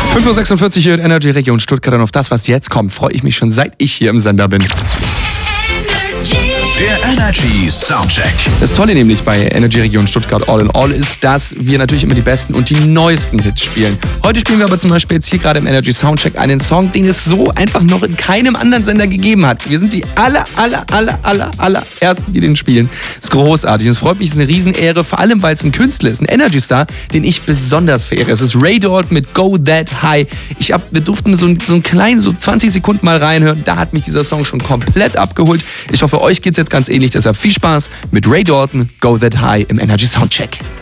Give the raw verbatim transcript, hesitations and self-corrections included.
fünf Uhr sechsundvierzig hier in Energy Region Stuttgart und auf das, was jetzt kommt, freue ich mich schon, seit ich hier im Sender bin. Der Energy Soundcheck. Das Tolle nämlich bei Energy Region Stuttgart All in All ist, dass wir natürlich immer die besten und die neuesten Hits spielen. Heute spielen wir aber zum Beispiel jetzt hier gerade im Energy Soundcheck einen Song, den es so einfach noch in keinem anderen Sender gegeben hat. Wir sind die aller, aller, aller, aller, aller Ersten, die den spielen. Ist großartig und es freut mich, es ist eine Riesenehre, vor allem weil es ein Künstler ist, ein Energy Star, den ich besonders verehre. Es ist Ray Dalton mit Go That High. Ich hab, wir durften so, so einen kleinen, so zwanzig Sekunden mal reinhören. Da hat mich dieser Song schon komplett abgeholt. Ich hoffe, euch geht's jetzt ganz ähnlich. Deshalb viel Spaß mit Ray Dalton, Go That High im Energy Soundcheck.